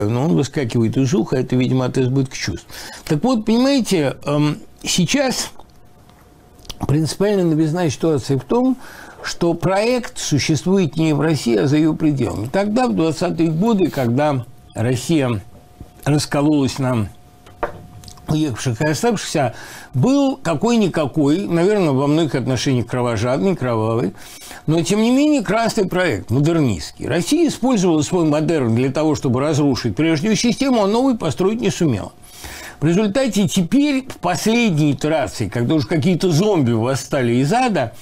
но он выскакивает из уха, это, видимо, от избытка чувств. Так вот, понимаете, сейчас принципиально новизна ситуации в том, что проект существует не в России, а за ее пределами. Тогда, в 20-е годы, когда Россия раскололась на уехавших и оставшихся, был какой-никакой, наверное, во многих отношениях кровожадный, кровавый, но, тем не менее, красный проект, модернистский. Россия использовала свой модерн для того, чтобы разрушить прежнюю систему, а новый построить не сумела. В результате теперь, в последней итерации, когда уже какие-то зомби восстали из ада,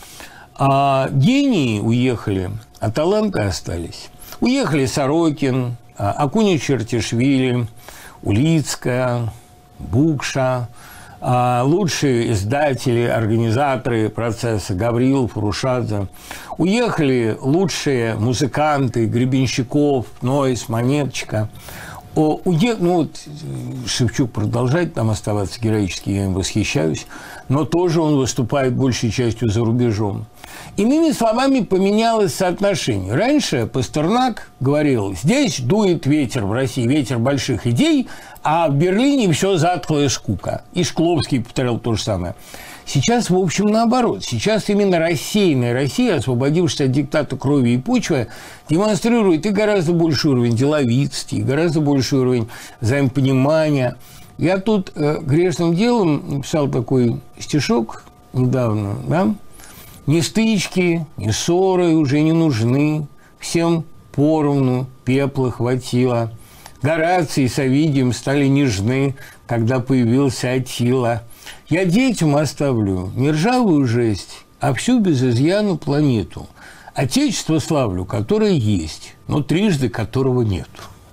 гении уехали, а таланты остались. Уехали Сорокин, Акунин, Чертишвили, Улицкая, Букша, лучшие издатели, организаторы процесса Гаврилов, Рушадзе. Уехали лучшие музыканты, Гребенщиков, Нойс, Монеточка. Ну вот Шевчук продолжает там оставаться героически, я им восхищаюсь, но тоже он выступает большей частью за рубежом. Иными словами, поменялось соотношение. Раньше Пастернак говорил: здесь дует ветер в России, ветер больших идей, а в Берлине все затхлая скука. И Шкловский повторял то же самое. Сейчас, в общем, наоборот. Сейчас именно рассеянная Россия, освободившись от диктата крови и почвы, демонстрирует и гораздо больший уровень деловитости, и гораздо больший уровень взаимопонимания. Я тут грешным делом написал такой стишок недавно, да? Ни стычки, ни ссоры уже не нужны, всем поровну пепла хватило. Гораций с Овидием стали нежны, когда появился Аттила. Я детям оставлю не ржавую жесть, а всю без изъяну планету. Отечество славлю, которое есть, но трижды которого нету.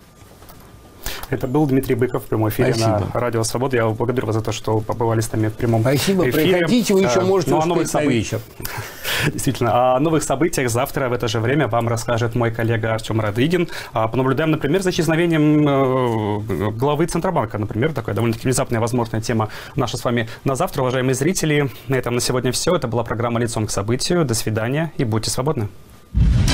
Это был Дмитрий Быков в прямом эфире. Спасибо. На Радио Свобода. Я благодарю вас за то, что побывали с нами в прямом эфире. Спасибо. Приходите, вы еще можете успеть на вечер. Действительно. О новых событиях завтра в это же время вам расскажет мой коллега Артем Радыгин. Понаблюдаем, например, за исчезновением главы Центробанка. Например, такая довольно-таки внезапная возможная тема наша с вами на завтра. Уважаемые зрители, на этом на сегодня все. Это была программа «Лицом к событию». До свидания и будьте свободны.